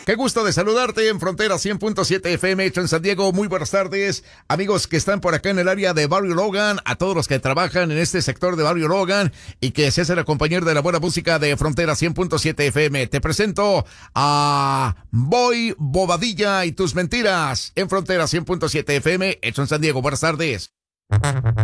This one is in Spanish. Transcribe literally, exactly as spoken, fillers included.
Qué gusto de saludarte en Frontera cien punto siete F M, hecho en San Diego. Muy buenas tardes, amigos que están por acá en el área de Barrio Logan, a todos los que trabajan en este sector de Barrio Logan y que se hacen acompañar de la buena música de Frontera cien punto siete F M. Te presento a Boy Bobadilla y tus mentiras en Frontera cien punto siete F M, hecho en San Diego. Buenas tardes.